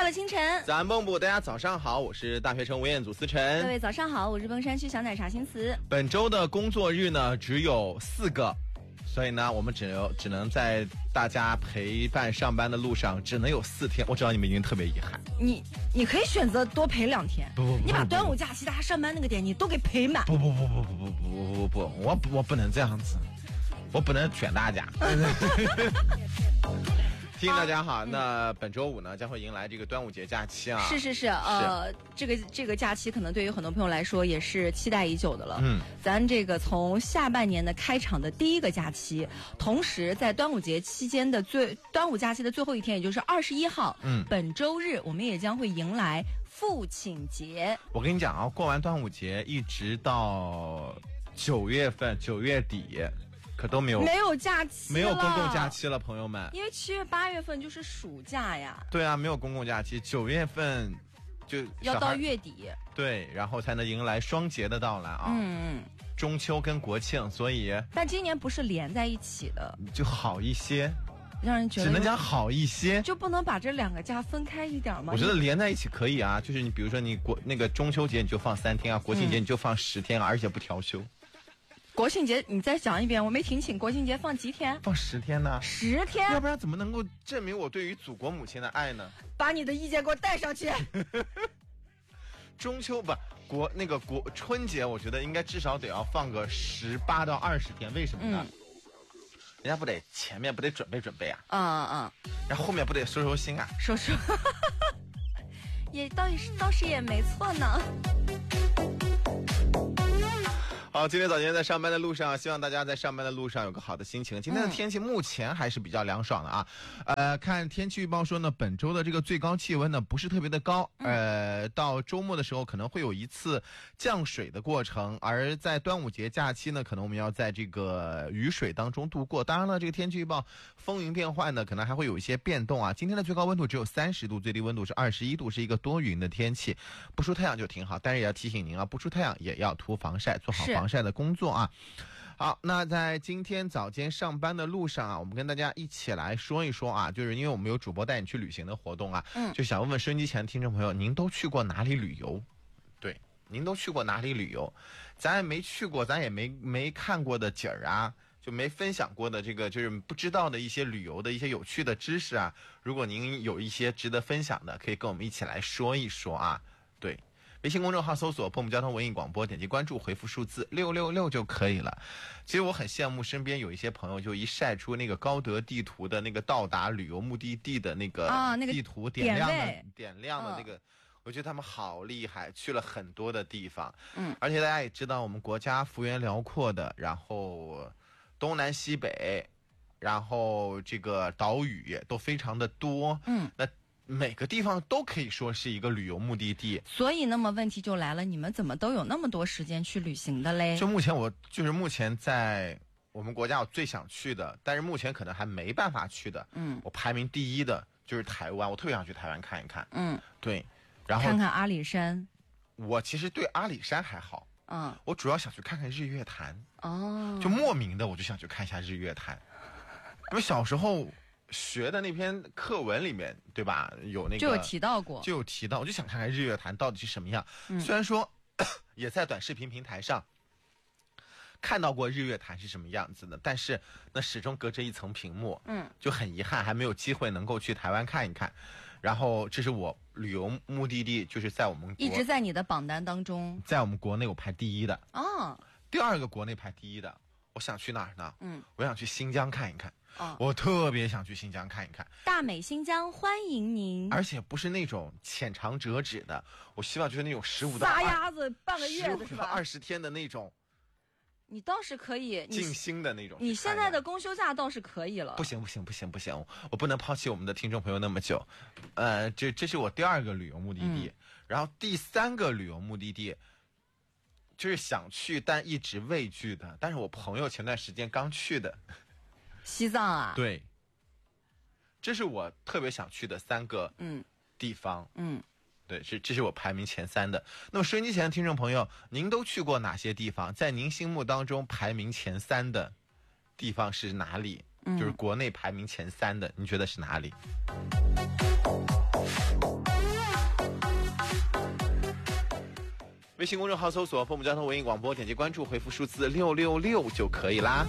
乐清晨， 早安蹦布，大家早上好，我是大学生吴彦祖思晨。 各位早上好，我是崩山区小奶茶新词。 本周的工作日呢只有4个，所以呢我们只能在大家陪伴上班的路上只能有4天。我知道你们已经特别遗憾， 你可以选择多陪2天。 不， 你把端午假期大家上班那个点你都给陪满。 不，我不能这样子，我不能卷大家。提醒大家好，那本周五呢将会迎来这个端午节假期啊。 是，这个假期可能对于很多朋友来说也是期待已久的了。咱这个从下半年的开场的第一个假期，同时在端午节期间的端午假期的最后一天，也就是21号，本周日我们也将会迎来父亲节。 我跟你讲啊，过完端午节一直到9月份9月底。可都没有假期， 没有公共假期了，朋友们。因为7月8月份就是暑假呀。 对啊，没有公共假期，9月份就要到月底。 对，然后才能迎来双节的到来啊。中秋跟国庆，所以。 但今年不是连在一起的， 就好一些。 让人觉得只能讲好一些， 就不能把这2个假分开一点吗？ 我觉得连在一起可以啊，就是你比如说你那个中秋节你就放3天啊，国庆节你就放10天啊，而且不调休。 国庆节你再讲一遍，我没听清。国庆节放几天？ 放10天呢。 10天？ 要不然怎么能够证明我对于祖国母亲的爱呢？ 把你的意见给我带上去。 中秋春节，我觉得应该至少得要放个18到20天。为什么呢？人家不得前面不得准备啊？然后后面不得收心啊？ 收。也倒是也没错呢。 好，今天早间在上班的路上，希望大家在上班的路上有个好的心情。今天的天气目前还是比较凉爽的啊。看天气预报说呢，本周的这个最高气温呢不是特别的高，到周末的时候可能会有一次降水的过程，而在端午节假期呢，可能我们要在这个雨水当中度过。当然了，这个天气预报风云变幻呢，可能还会有一些变动啊。今天的最高温度只有30度，最低温度是21度，是一个多云的天气，不出太阳就挺好。但是也要提醒您啊，不出太阳也要涂防晒，做好防晒的工作啊。好，那在今天早间上班的路上啊，我们跟大家一起来说一说啊，就是因为我们有主播带你去旅行的活动啊，就想问问收音机前的听众朋友，您都去过哪里旅游？对，您都去过哪里旅游？咱也没去过，咱也没看过的景儿啊，就没分享过的这个就是不知道的一些旅游的一些有趣的知识啊，如果您有一些值得分享的，可以跟我们一起来说一说啊。对，微信公众号搜索蹦蹦交通文艺广播，点击关注，回复数字666就可以了。其实我很羡慕身边有一些朋友，就一晒出那个高德地图的那个到达旅游目的地的那个地图点亮的那个，我觉得他们好厉害，去了很多的地方。而且大家也知道我们国家幅员辽阔的，然后东南西北，然后这个岛屿都非常的多。那每个地方都可以说是一个旅游目的地， 所以那么问题就来了，你们怎么都有那么多时间去旅行的嘞？ 就目前在我们国家我最想去的，但是目前可能还没办法去的，我排名第1的就是台湾，我特别想去台湾看一看。对，然后看看阿里山。 我其实对阿里山还好，我主要想去看看日月潭。就莫名的我就想去看一下日月潭，因为小时候学的那篇课文里面，对吧？有那个就有提到过， 我就想看看日月潭到底是什么样。虽然说也在短视频平台上看到过日月潭是什么样子的，但是那始终隔着一层屏幕，就很遗憾还没有机会能够去台湾看一看。然后这是我旅游目的地，就是在我们一直在你的榜单当中， 在我们国内我排第1的。第2个国内排第1的，我想去哪儿呢？我想去新疆看一看。我特别想去新疆看一看， 大美新疆欢迎您， 而且不是那种浅尝辄止的，我希望就是那种15到撒丫子半个月的是吧 ？20天的那种， 你倒是可以静心的那种。 你现在的公休假倒是可以了。 不行，我不能抛弃我们的听众朋友那么久。这是我第2个旅游目的地，然后第3个旅游目的地就是想去但一直畏惧的，但是我朋友前段时间刚去的。 西藏啊？ 对，这是我特别想去的3个地方。对，这是我排名前3的。那么收音机前的听众朋友，您都去过哪些地方？在您心目当中排名前3的地方是哪里？就是国内排名前3的，你觉得是哪里？ 微信公众号搜索凤母交通文艺广播，点击关注，回复数字666就可以啦。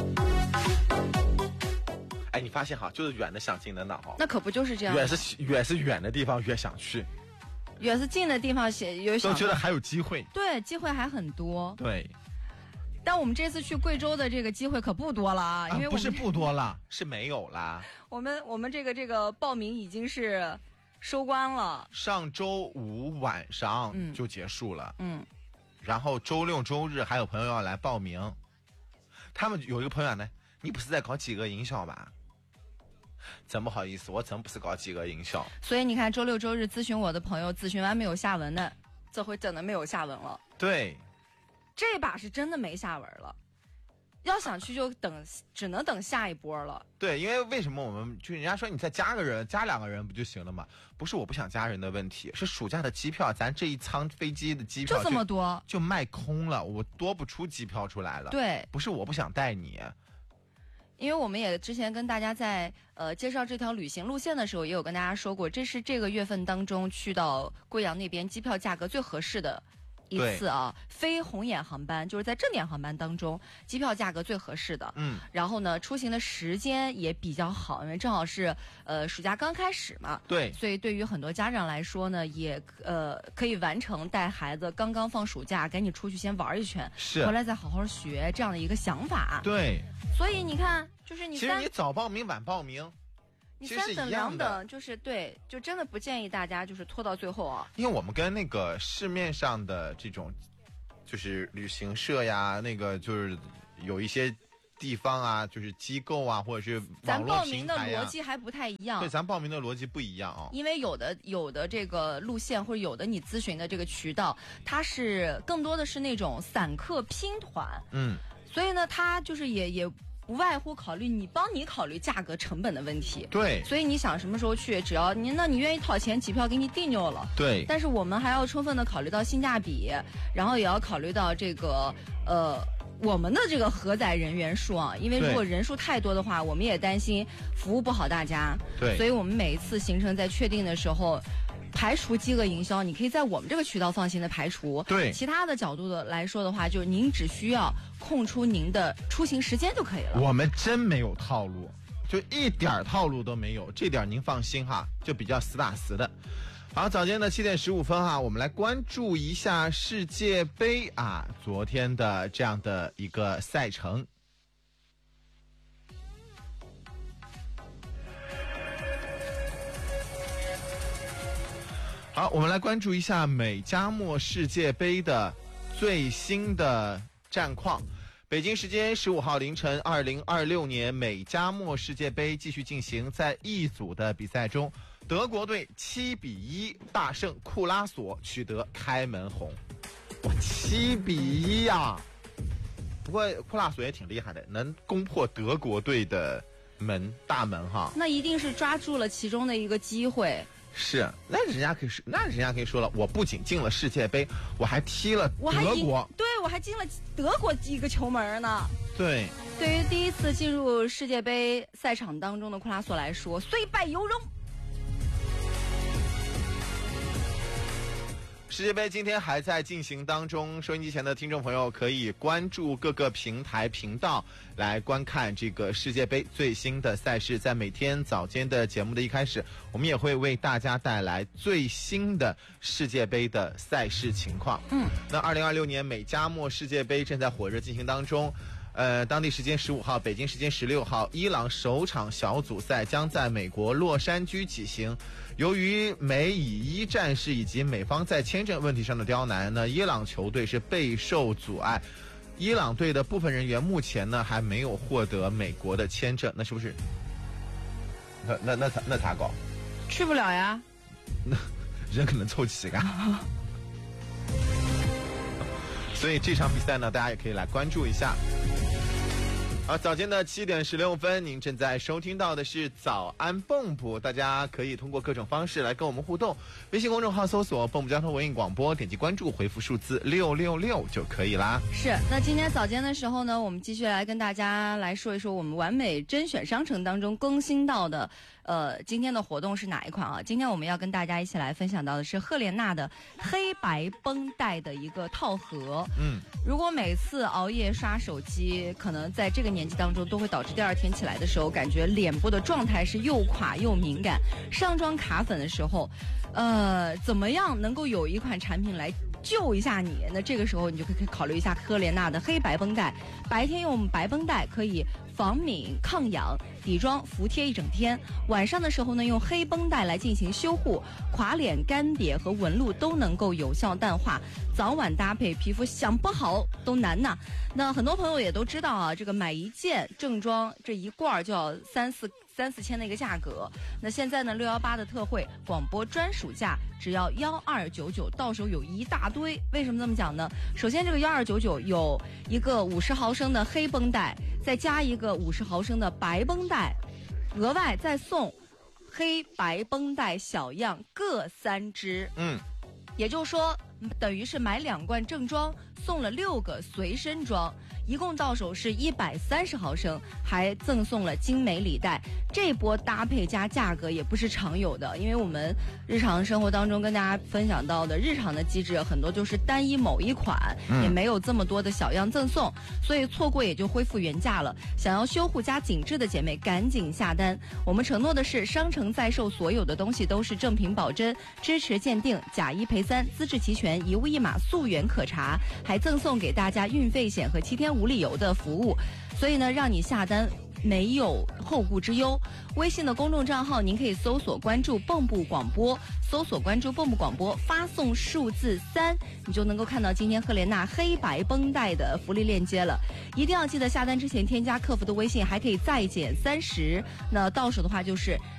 哎，你发现哈，就是远的想近的脑， 那可不就是这样？ 越是远的地方越想去， 越是近的地方都觉得还有机会。 对，机会还很多。 对。 但我们这次去贵州的这个机会可不多了啊，因为不是不多了，是没有啦。 我们这个报名已经是收官了， 上周五晚上就结束了。然后周六周日还有朋友要来报名，他们有一个朋友呢，你不是在搞饥饿营销吧？真不好意思，我真不是搞饥饿营销。 所以你看，周六周日咨询我的朋友，咨询完没有下文的，这回真的没有下文了。 对。 这把是真的没下文了，要想去就只能等下一波了。 对，因为什么我们就人家说你再加个人，加2个人不就行了吗？不是我不想加人的问题，是暑假的机票，咱这一舱飞机的机票就这么多， 就卖空了，我多不出机票出来了。 对， 不是我不想带你。 因为我们也之前跟大家在介绍这条旅行路线的时候，也有跟大家说过，这是这个月份当中去到贵阳那边机票价格最合适的一次啊，非红眼航班，就是在正点航班当中，机票价格最合适的。然后呢，出行的时间也比较好，因为正好是暑假刚开始嘛。 对。 所以对于很多家长来说呢，也可以完成带孩子刚刚放暑假，赶紧出去先玩一圈， 是回来再好好学这样的一个想法。 对。 所以你看，就是其实你早报名晚报名。 你3等2等就是对，就真的不建议大家就是拖到最后啊。 因为我们跟那个市面上的这种，就是旅行社呀，那个就是有一些地方啊，就是机构啊，或者是网络平台呀，咱报名的逻辑还不太一样。 对，咱报名的逻辑不一样啊。 因为有的这个路线或者有的你咨询的这个渠道，它是更多的是那种散客拼团。所以呢，它就是也不外乎帮你考虑价格成本的问题。 对。 所以你想什么时候去，只要你愿意掏钱，机票给你订就了。 对。 但是我们还要充分的考虑到性价比，然后也要考虑到这个我们的这个荷载人员数啊，因为如果人数太多的话，我们也担心服务不好大家。 对。 所以我们每一次行程在确定的时候，排除饥饿营销，你可以在我们这个渠道放心的排除。 对。 其他的角度的来说的话，就是您只需要空出您的出行时间就可以了。 我们真没有套路，就一点套路都没有，这点您放心哈，就比较实打实的。好，早间的7点15分哈，我们来关注一下世界杯啊，昨天的这样的一个赛程。好，我们来关注一下美加墨世界杯的最新的战况。北京时间15号凌晨，2026年美加墨世界杯继续进行，在一组的比赛中，德国队7-1大胜库拉索，取得开门红。哇，7-1呀！不过库拉索也挺厉害的，能攻破德国队的大门哈。 那一定是抓住了其中的一个机会。 是，那人家可以说了，我不仅进了世界杯，我还踢了德国， 对，我还进了德国一个球门呢。 对， 对于第一次进入世界杯赛场当中的库拉索来说，虽败犹荣。 世界杯今天还在进行当中，收音机前的听众朋友可以关注各个平台频道来观看这个世界杯最新的赛事。在每天早间的节目的一开始，我们也会为大家带来最新的世界杯的赛事情况。那2026年美加墨世界杯正在火热进行当中。当地时间15号，北京时间16号，伊朗首场小组赛将在美国洛杉矶举行。由于美以1战事以及美方在签证问题上的刁难呢，伊朗球队是备受阻碍。伊朗队的部分人员目前呢还没有获得美国的签证，那是不是？那咋搞？ 去不了呀。 那人可能凑齐干。所以这场比赛呢，大家也可以来关注一下。好，早间的7点16分，您正在收听到的是早安蹦蹦，大家可以通过各种方式来跟我们互动。微信公众号搜索蹦蹦交通文艺广播，点击关注，回复数字666就可以啦。 是，那今天早间的时候呢，我们继续来跟大家来说一说我们完美甄选商城当中更新到的今天的活动是哪一款啊？今天我们要跟大家一起来分享到的是赫莲娜的黑白绷带的一个套盒。如果每次熬夜刷手机，可能在这个年纪当中都会导致第二天起来的时候，感觉脸部的状态是又垮又敏感，上妆卡粉的时候，怎么样能够有一款产品来救一下你？那这个时候你就可以考虑一下赫莲娜的黑白绷带。白天用白绷带可以防敏抗痒，底妆服帖一整天。晚上的时候呢，用黑绷带来进行修护，垮脸、干瘪和纹路都能够有效淡化。早晚搭配，皮肤想不好都难呐。那很多朋友也都知道啊，这个买一件正装这一罐就要三四千的一个价格。那现在呢，618的特惠广播专属价只要1299，到手有一大堆。为什么这么讲呢？首先这个1299有一个50毫升的黑绷带，再加一个50毫升的白绷带，额外再送黑白绷带小样各3支。也就是说等于是买2罐正装送了6个随身装，一共到手是130毫升，还赠送了精美礼袋。这波搭配加价格也不是常有的，因为我们日常生活当中跟大家分享到的日常的机制很多就是单一某一款，也没有这么多的小样赠送，所以错过也就恢复原价了。想要修护加紧致的姐妹赶紧下单。我们承诺的是商城在售所有的东西都是正品保真，支持鉴定，假1赔3，资质齐全，一物一码，溯源可查，还赠送给大家运费险和7天无理由的服务。所以呢，让你下单没有后顾之忧。微信的公众账号您可以搜索关注蚌埠广播，搜索关注蚌埠广播，发送数字3，你就能够看到今天赫莲娜黑白绷带的福利链接了。一定要记得下单之前添加客服的微信，还可以再减30，那到手的话就是